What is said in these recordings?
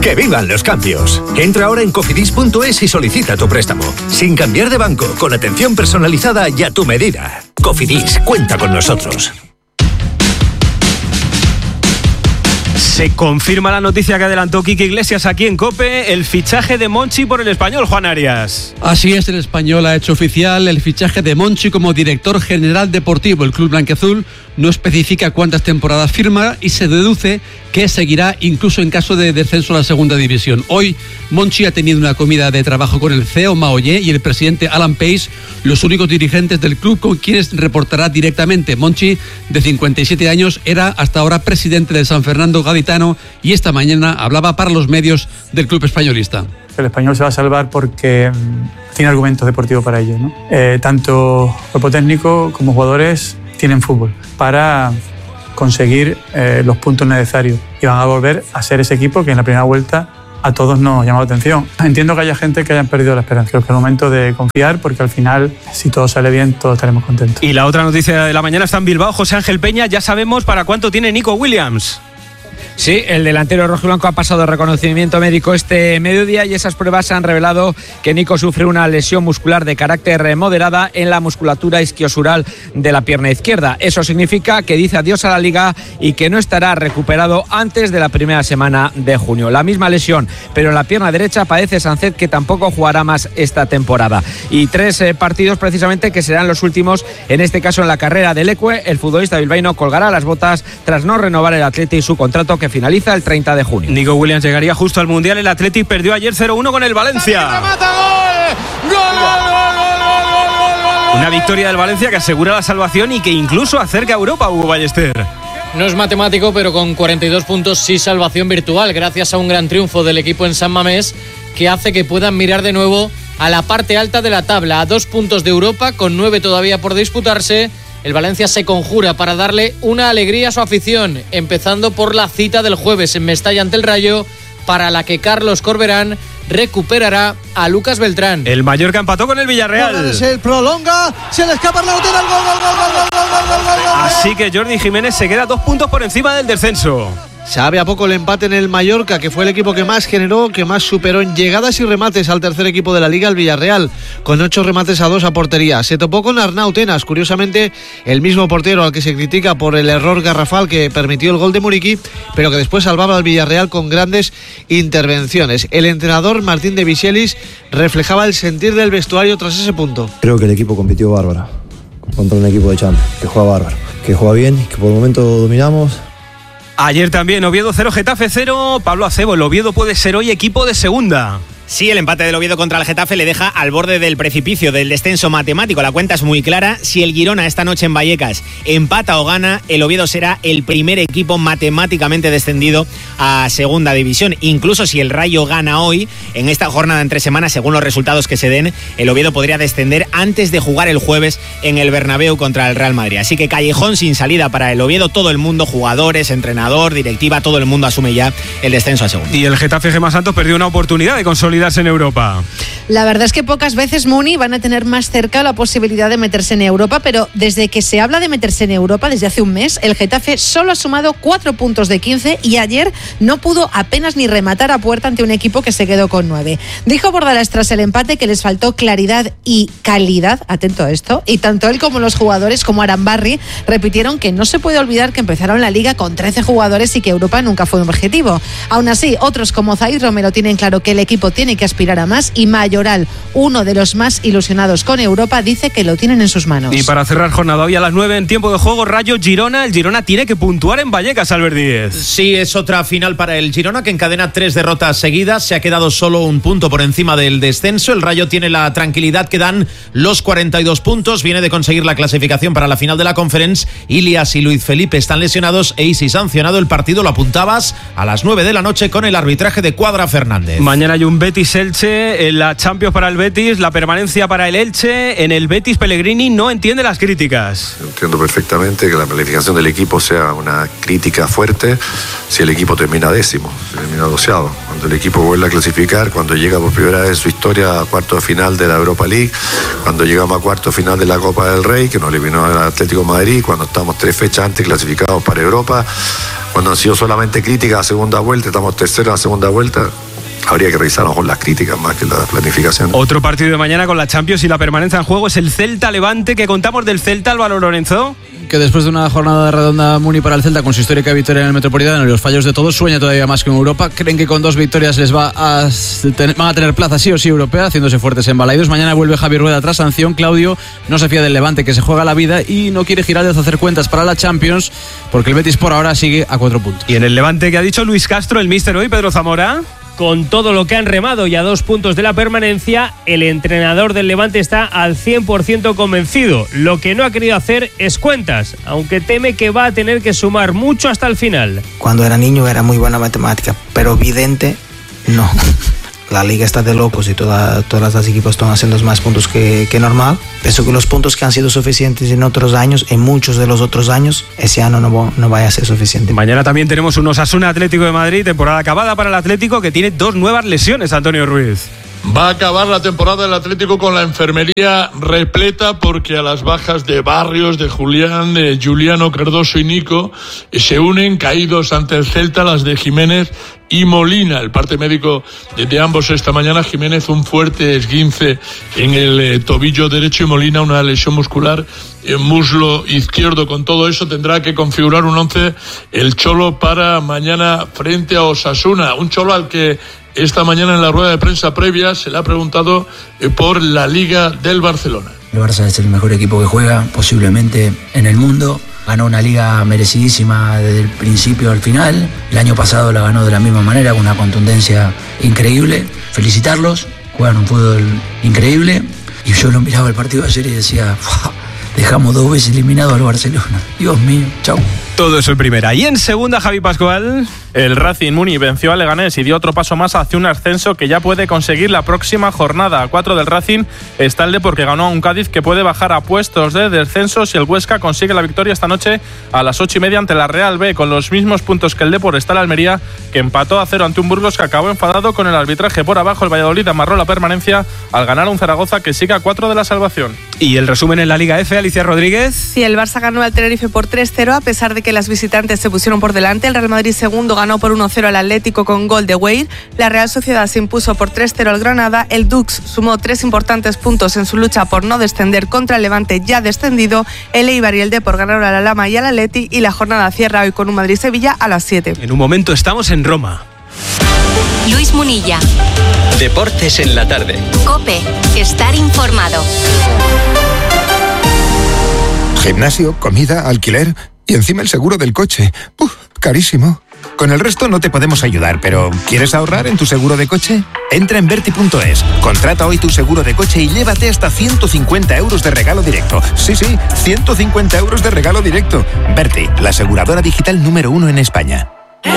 ¡Que vivan los cambios! Entra ahora en cofidis.es y solicita tu préstamo. Sin cambiar de banco, con atención personalizada y a tu medida. Cofidis, cuenta con nosotros. Se confirma la noticia que adelantó Quique Iglesias aquí en COPE, el fichaje de Monchi por el Español, Juan Arias. Así es, el Español ha hecho oficial el fichaje de Monchi como director general deportivo. El club blanquiazul no especifica cuántas temporadas firma y se deduce que seguirá incluso en caso de descenso a la segunda división. Hoy, Monchi ha tenido una comida de trabajo con el CEO Maoyé y el presidente Alan Pace, los únicos dirigentes del club con quienes reportará directamente. Monchi, de 57 años, era hasta ahora presidente del San Fernando Gaditano y esta mañana hablaba para los medios del club españolista. El Español se va a salvar porque tiene argumentos deportivos para ello, ¿no? Tanto cuerpo técnico como jugadores tienen fútbol para conseguir los puntos necesarios y van a volver a ser ese equipo que en la primera vuelta a todos nos llamó la atención. Entiendo que haya gente que hayan perdido la esperanza. Creo que es el momento de confiar porque al final, si todo sale bien, todos estaremos contentos. Y la otra noticia de la mañana está en Bilbao. José Ángel Peña, ya sabemos para cuánto tiene Nico Williams. Sí, el delantero rojiblanco ha pasado reconocimiento médico este mediodía y esas pruebas han revelado que Nico sufre una lesión muscular de carácter moderada en la musculatura isquiosural de la pierna izquierda. Eso significa que dice adiós a la Liga y que no estará recuperado antes de la primera semana de junio. La misma lesión, pero en la pierna derecha padece Sánchez, que tampoco jugará más esta temporada. Y 3 partidos precisamente que serán los últimos, en este caso en la carrera del Ecue. El futbolista bilbaíno colgará las botas tras no renovar el Athletic su contrato que finaliza el 30 de junio. Nico Williams llegaría justo al Mundial. El Athletic perdió ayer 0-1 con el Valencia. Una victoria del Valencia que asegura la salvación y que incluso acerca a Europa, Hugo Ballester. No es matemático, pero con 42 puntos sí salvación virtual, gracias a un gran triunfo del equipo en San Mamés, que hace que puedan mirar de nuevo a la parte alta de la tabla, a 2 puntos de Europa, con 9 todavía por disputarse. El Valencia se conjura para darle una alegría a su afición, empezando por la cita del jueves en Mestalla ante el Rayo, para la que Carlos Corberán recuperará a Lucas Beltrán. El Mallorca empató con el Villarreal. Se prolonga, se le escapa la botella, el gol. Así que Jordi Jiménez se queda 2 puntos por encima del descenso. Sabe a poco el empate en el Mallorca, que fue el equipo que más generó, que más superó en llegadas y remates al tercer equipo de la Liga, el Villarreal, con 8 remates a 2 a portería. Se topó con Arnau Tenas, curiosamente el mismo portero al que se critica por el error garrafal que permitió el gol de Muriqui, pero que después salvaba al Villarreal con grandes intervenciones. El entrenador Martín de Vichelis reflejaba el sentir del vestuario tras ese punto. Creo que el equipo compitió bárbaro contra un equipo de Champions, que juega bárbaro, que juega bien, que por el momento dominamos. Ayer también, Oviedo 0, Getafe 0. Pablo Acebo, el Oviedo puede ser hoy equipo de segunda. Sí, el empate del Oviedo contra el Getafe le deja al borde del precipicio del descenso matemático. La cuenta es muy clara. Si el Girona esta noche en Vallecas empata o gana, el Oviedo será el primer equipo matemáticamente descendido a segunda división. Incluso si el Rayo gana hoy, en esta jornada entre semanas, según los resultados que se den, el Oviedo podría descender antes de jugar el jueves en el Bernabéu contra el Real Madrid. Así que callejón sin salida para el Oviedo. Todo el mundo, jugadores, entrenador, directiva, todo el mundo asume ya el descenso a segunda. Y el Getafe Gemma Santos perdió una oportunidad de consolidar en Europa. La verdad es que pocas veces, Muni, van a tener más cerca la posibilidad de meterse en Europa, pero desde que se habla de meterse en Europa, desde hace un mes, el Getafe solo ha sumado 4 puntos de 15 y ayer no pudo apenas ni rematar a puerta ante un equipo que se quedó con 9. Dijo Bordalás tras el empate que les faltó claridad y calidad, atento a esto, y tanto él como los jugadores, como Arambarri, repitieron que no se puede olvidar que empezaron la Liga con 13 jugadores y que Europa nunca fue un objetivo. Aún así, otros como Zaid Romero tienen claro que el equipo tiene que aspirar a más y Mayoral, uno de los más ilusionados con Europa, dice que lo tienen en sus manos. Y para cerrar jornada hoy a las 9 en tiempo de juego, Rayo Girona. El Girona tiene que puntuar en Vallecas, Albert Díez. Sí, es otra final para el Girona, que encadena 3 derrotas seguidas. Se ha quedado solo un punto por encima del descenso. El Rayo tiene la tranquilidad que dan los 42 puntos. Viene de conseguir la clasificación para la final de la Conference. Ilias y Luis Felipe están lesionados e Isi sancionado. El partido lo apuntabas a las 9 de la noche con el arbitraje de Cuadra Fernández. Mañana hay un Betis-Elche en la Champions para el Betis, la permanencia para el Elche. En el Betis, Pellegrini no entiende las críticas. Entiendo perfectamente que la planificación del equipo sea una crítica fuerte si el equipo termina décimo, termina doceavo. Cuando el equipo vuelve a clasificar, cuando llega por primera vez en su historia a cuarto de final de la Europa League, cuando llegamos a cuarto de final de la Copa del Rey, que nos eliminó el Atlético de Madrid, cuando estamos 3 fechas antes clasificados para Europa. cuando han sido solamente críticas a segunda vuelta, estamos terceros a la segunda vuelta. Habría que revisar a lo mejor las críticas más que la planificación. Otro partido de mañana con la Champions y la permanencia en juego es el Celta-Levante. ¿Qué contamos del Celta, Álvaro Lorenzo? Que después de una jornada redonda Muni para el Celta con su histórica victoria en el Metropolitano y los fallos de todos, sueña todavía más que en Europa. Creen que con 2 victorias les van a tener plaza sí o sí europea, haciéndose fuertes en Balaidos. Mañana vuelve Javi Rueda tras sanción. Claudio no se fía del Levante, que se juega la vida y no quiere girar de hacer cuentas para la Champions, porque el Betis por ahora sigue a 4 puntos. Y en el Levante, ¿qué ha dicho Luis Castro, el míster hoy, Pedro Zamora? Con todo lo que han remado y a 2 puntos de la permanencia, el entrenador del Levante está al 100% convencido. Lo que no ha querido hacer es cuentas, aunque teme que va a tener que sumar mucho hasta el final. Cuando era niño era muy buena matemática, pero vidente no. La liga está de locos y todas las equipos están haciendo más puntos que normal. Pienso que los puntos que han sido suficientes en otros años, en muchos de los otros años, ese año no vaya a ser suficiente. Mañana también tenemos un Osasuna Atlético de Madrid, temporada acabada para el Atlético, que tiene 2 nuevas lesiones, Antonio Ruiz. Va a acabar la temporada del Atlético con la enfermería repleta, porque a las bajas de Barrios, de Julián, de Juliano, Cardoso y Nico se unen, caídos ante el Celta, las de Jiménez y Molina. El parte médico de ambos esta mañana: Jiménez un fuerte esguince en el tobillo derecho y Molina una lesión muscular en muslo izquierdo. Con todo eso tendrá que configurar un 11 el Cholo para mañana frente a Osasuna, un Cholo al que esta mañana en la rueda de prensa previa se le ha preguntado por la Liga del Barcelona. El Barça es el mejor equipo que juega posiblemente en el mundo. Ganó una liga merecidísima desde el principio al final. El año pasado la ganó de la misma manera, con una contundencia increíble. Felicitarlos, juegan un fútbol increíble. Y yo lo miraba el partido de ayer y decía, dejamos 2 veces eliminado al Barcelona. Dios mío, chau. Todo eso en primera. Y en segunda, Javi Pascual. El Racing Muni venció a Leganés y dio otro paso más hacia un ascenso que ya puede conseguir la próxima jornada. A 4 del Racing está el Depor, que ganó a un Cádiz que puede bajar a puestos de descenso si el Huesca consigue la victoria esta noche a las 8:30 ante la Real B. Con los mismos puntos que el Depor está el Almería, que empató a 0 ante un Burgos que acabó enfadado con el arbitraje. Por abajo, el Valladolid amarró la permanencia al ganar a un Zaragoza que sigue a 4 de la salvación. Y el resumen en la Liga F, Alicia Rodríguez. Sí, el Barça ganó al Tenerife por 3-0 a pesar de que las visitantes se pusieron por delante. El Real Madrid segundo ganó por 1-0 al Atlético con gol de Weir. La Real Sociedad se impuso por 3-0 al Granada. El Dux sumó 3 importantes puntos en su lucha por no descender contra el Levante ya descendido. El Eibar y el Depor ganaron a la Lama y al Atleti, y la jornada cierra hoy con un Madrid-Sevilla a las 7. En un momento estamos en Roma. Luis Munilla. Deportes en la tarde. COPE. Estar informado. Gimnasio, comida, alquiler y encima el seguro del coche. Carísimo. Con el resto no te podemos ayudar, pero ¿quieres ahorrar en tu seguro de coche? Entra en Verti.es, contrata hoy tu seguro de coche y llévate hasta 150 euros de regalo directo. Sí, 150 euros de regalo directo. Verti, la aseguradora digital número 1 en España.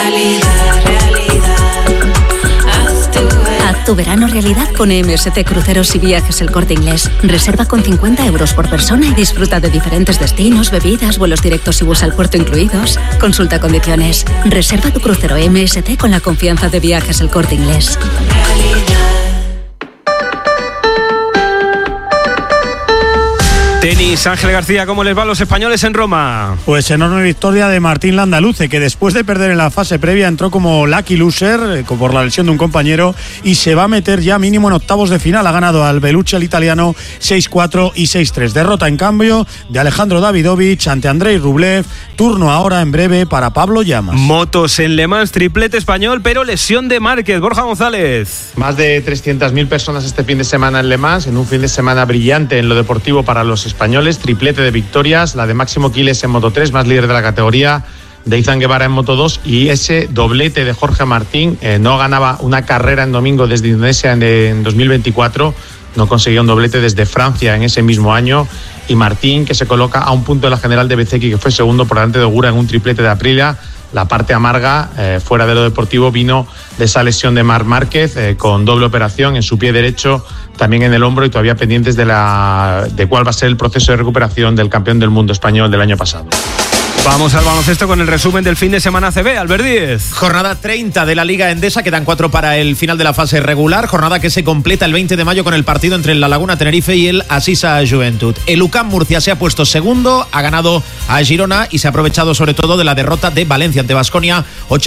Haz tu verano realidad con MSC Cruceros y Viajes El Corte Inglés. Reserva con 50 euros por persona y disfruta de diferentes destinos, bebidas, vuelos directos y bus al puerto incluidos. Consulta condiciones. Reserva tu crucero MSC con la confianza de Viajes El Corte Inglés. Tenis, Ángel García, ¿cómo les va a los españoles en Roma? Pues enorme victoria de Martín Landaluce, que después de perder en la fase previa entró como lucky loser por la lesión de un compañero y se va a meter ya mínimo en octavos de final. Ha ganado al Belucci, el italiano, 6-4 y 6-3. Derrota en cambio de Alejandro Davidovich ante Andrei Rublev. Turno ahora en breve para Pablo Llamas. Motos en Le Mans, triplete español, pero lesión de Márquez. Borja González. Más de 300.000 personas este fin de semana en Le Mans, en un fin de semana brillante en lo deportivo para los españoles. Triplete de victorias, la de Máximo Quiles en Moto 3, más líder de la categoría, de Izan Guevara en Moto 2, y ese doblete de Jorge Martín. No ganaba una carrera en domingo desde Indonesia en 2024, no conseguía un doblete desde Francia en ese mismo año, y Martín, que se coloca a un punto de la general de Bezzecchi, que fue segundo por delante de Ogura en un triplete de Aprilia. La parte amarga, fuera de lo deportivo, vino de esa lesión de Marc Márquez, con doble operación en su pie derecho, también en el hombro, y todavía pendientes de cuál va a ser el proceso de recuperación del campeón del mundo español del año pasado. Vamos al baloncesto con el resumen del fin de semana ACB. Albert Díez. Jornada 30 de la Liga Endesa, quedan 4 para el final de la fase regular. Jornada que se completa el 20 de mayo con el partido entre el La Laguna Tenerife y el Asisa Juventud. El UCAM Murcia se ha puesto segundo, ha ganado a Girona y se ha aprovechado sobre todo de la derrota de Valencia ante Baskonia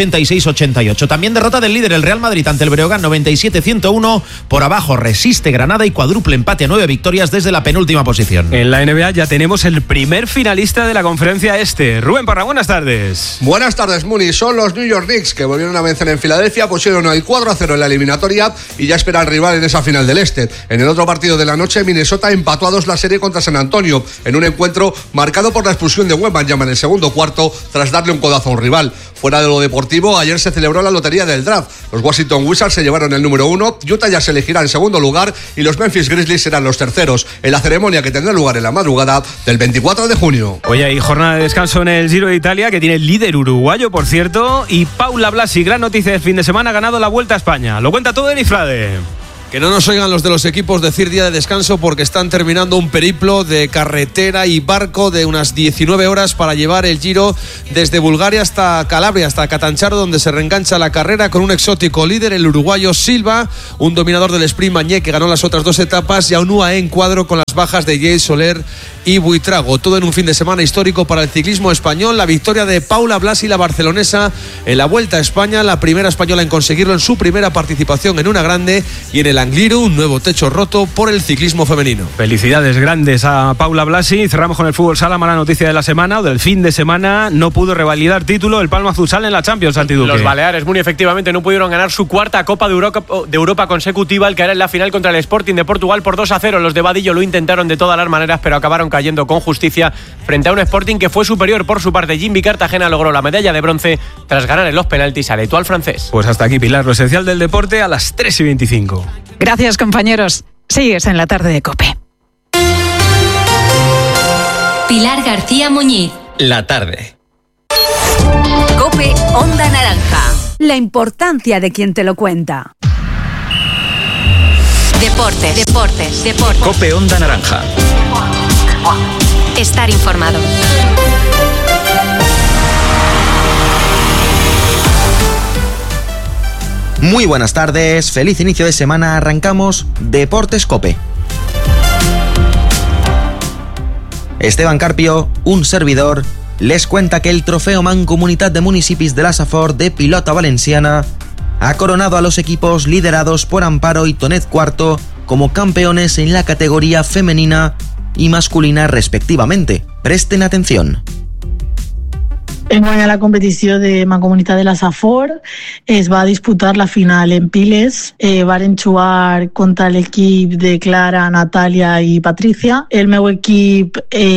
86-88. También derrota del líder el Real Madrid ante el Breogán 97-101. Por abajo resiste Granada y cuádruple empate a 9 victorias desde la penúltima posición. En la NBA ya tenemos el primer finalista de la conferencia este. Rubén Parra, buenas tardes. Buenas tardes, Muni. Son los New York Knicks que volvieron a vencer en Filadelfia, pusieron el 4-0 en la eliminatoria y ya espera al rival en esa final del este. En el otro partido de la noche, Minnesota empató a 2 la serie contra San Antonio, en un encuentro marcado por la expulsión de Wembanyama en el segundo cuarto tras darle un codazo a un rival. Fuera de lo deportivo, ayer se celebró la lotería del draft. Los Washington Wizards se llevaron el número 1, Utah ya se elegirá en segundo lugar y los Memphis Grizzlies serán los terceros, en la ceremonia que tendrá lugar en la madrugada del 24 de junio. Hoy hay jornada de descanso en el Giro de Italia, que tiene el líder uruguayo, por cierto, y Paula Blasi, gran noticia del fin de semana, ha ganado la Vuelta a España. Lo cuenta todo Denis Frade. Que no nos oigan los de los equipos decir día de descanso, porque están terminando un periplo de carretera y barco de unas 19 horas para llevar el Giro desde Bulgaria hasta Calabria, hasta Catanzaro, donde se reengancha la carrera con un exótico líder, el uruguayo Silva, un dominador del sprint Mañé que ganó las otras 2 etapas, y a un UAE en cuadro con las bajas de Jay Soler y Buitrago. Todo en un fin de semana histórico para el ciclismo español. La victoria de Paula Blasi, la barcelonesa, en la Vuelta a España, la primera española en conseguirlo en su primera participación en una grande, y en el Angliru, un nuevo techo roto por el ciclismo femenino. Felicidades grandes a Paula Blasi. Cerramos con el fútbol sala. Mala noticia de la semana o del fin de semana: no pudo revalidar título el Palma Futsal en la Champions, Santi Duque. Los Baleares, muy efectivamente, no pudieron ganar su cuarta Copa de Europa consecutiva, al caer en la final contra el Sporting de Portugal por 2-0. Los de Vadillo lo intentaron de todas las maneras, pero acabaron cayendo con justicia frente a un Sporting que fue superior. Por su parte, Jimmy Cartagena logró la medalla de bronce tras ganar en los penaltis al Etoile francés. Pues hasta aquí, Pilar, lo esencial del deporte a las 3:25. Gracias, compañeros. Sigues en la tarde de COPE. Pilar García Muñiz. La tarde. COPE Onda Naranja. La importancia de quien te lo cuenta. Deportes. COPE Onda Naranja. Estar informado. Muy buenas tardes, feliz inicio de semana, arrancamos Deportes COPE. Esteban Carpio, un servidor, les cuenta que el trofeo Mancomunitat de Municipis de la Safor de pilota valenciana ha coronado a los equipos liderados por Amparo y Tonet Cuarto como campeones en la categoría femenina y masculina respectivamente. Presten atención. Enguany a la competició de Mancomunitat de la Safor es va disputar la final en Piles. Varen jugar contra l'equip de Clara, Natàlia i Patricia. El meu equip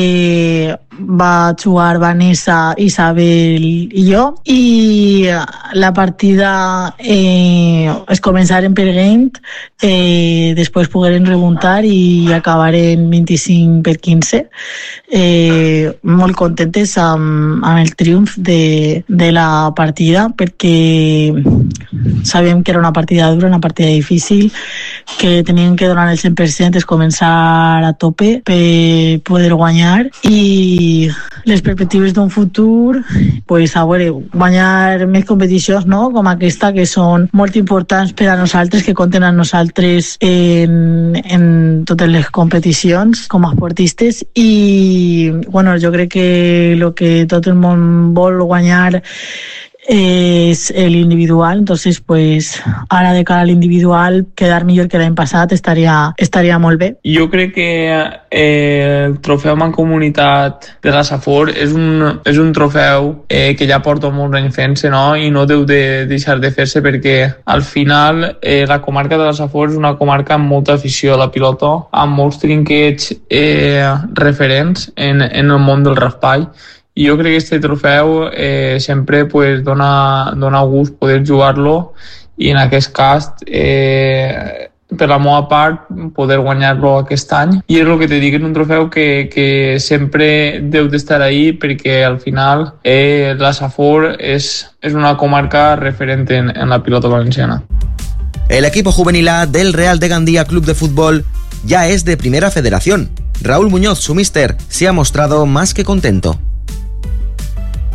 va jugar Vanessa, Isabel i jo, i la partida es començaren per Gent, després pogueren remuntar i acabaren 25-15. Molt contentes amb el triomf de la partida, perquè sabíem que era una partida dura, una partida difícil, que tenien que donar el 100%, es començar a tope per poder guanyar, i les perspectives d'un futur, pues, a veure, guanyar més competicions, no?, com aquesta, que són molt importants per a nosaltres, que compten amb nosaltres en totes les competicions com a esportistes. I bueno, jo crec que el que tot el món vol guanyar es el individual, entonces pues ara de cara al individual quedar millor que l'any passat estaria molt bé. Jo crec que el trofeu Mancomunitat de la Safor és un trofeu que ja porta molts anys fent-se, no? I no deu de deixar de fer-se, perquè al final la comarca de la Safor és una comarca amb molta afició a la pilota, amb molts trinquets referents en el món del raspall. I jo crec que este trofeu sempre pues, dona gust poder jugar-lo, i en aquest cas, per la meva part, poder guanyar-lo aquest any. I és el que te dic, és un trofeu que sempre deu d'estar ahí, perquè al final la Safor és una comarca referent en la pilota valenciana. El equipo juvenil A del Real de Gandía Club de Fútbol ya es de Primera Federación. Raúl Muñoz, su míster, se ha mostrado más que contento.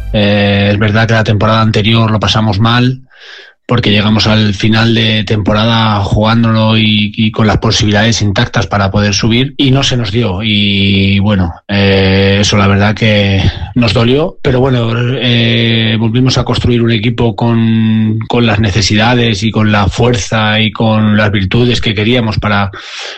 Es verdad que la temporada anterior lo pasamos mal, porque llegamos al final de temporada jugándolo y con las posibilidades intactas para poder subir y no se nos dio. Y bueno, eso la verdad que nos dolió, pero bueno, volvimos a construir un equipo con las necesidades y con la fuerza y con las virtudes que queríamos para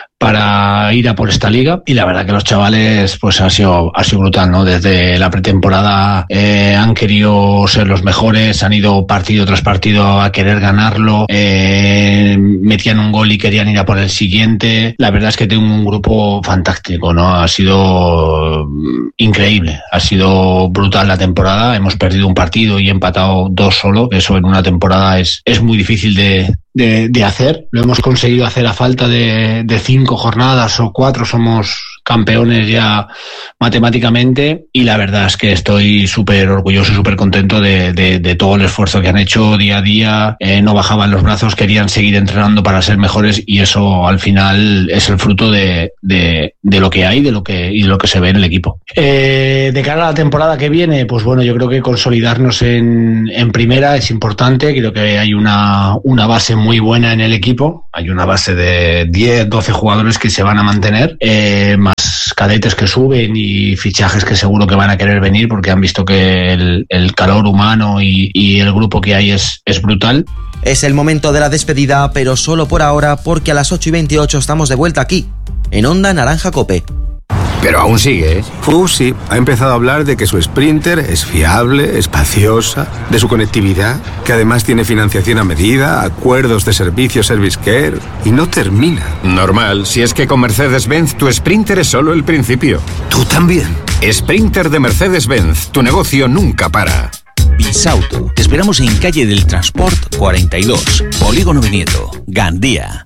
ir a por esta liga, y la verdad que los chavales pues ha sido brutal, ¿no? Desde la pretemporada han querido ser los mejores, han ido partido tras partido a querer ganarlo, metían un gol y querían ir a por el siguiente. La verdad es que tengo un grupo fantástico, ¿no? Ha sido increíble, ha sido brutal la temporada. Hemos perdido un partido y empatado 2 solo, eso en una temporada es muy difícil de hacer. Lo hemos conseguido hacer a falta de 5 jornadas o 4, somos campeones ya matemáticamente, y la verdad es que estoy súper orgulloso y súper contento de todo el esfuerzo que han hecho día a día. No bajaban los brazos, querían seguir entrenando para ser mejores, y eso al final es el fruto de lo que hay, de lo que se ve en el equipo. De cara a la temporada que viene, pues bueno, yo creo que consolidarnos en primera es importante. Creo que hay una base muy buena en el equipo, hay una base de 10, 12 jugadores que se van a mantener, más cadetes que suben y fichajes que seguro que van a querer venir porque han visto que el calor humano y el grupo que hay es brutal. Es el momento de la despedida, pero solo por ahora, porque a las 8:28 estamos de vuelta aquí, en Onda Naranja Cope. Pero aún sigue, ¿eh? Sí, ha empezado a hablar de que su Sprinter es fiable, espaciosa, de su conectividad, que además tiene financiación a medida, acuerdos de servicio Service Care, y no termina. Normal, si es que con Mercedes-Benz tu Sprinter es solo el principio. ¿Tú también? Sprinter de Mercedes-Benz, tu negocio nunca para. Bisauto, te esperamos en calle del Transport 42, Polígono Vinieto, Gandía.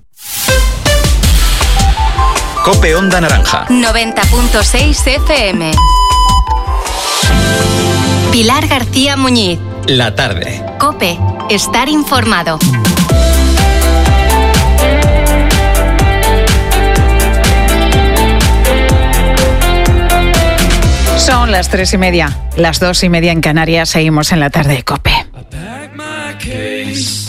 Cope Onda Naranja. 90.6 FM. Pilar García Muñiz. La tarde. Cope, estar informado. Son las 3:30, las 2:30 en Canarias. Seguimos en la tarde de Cope.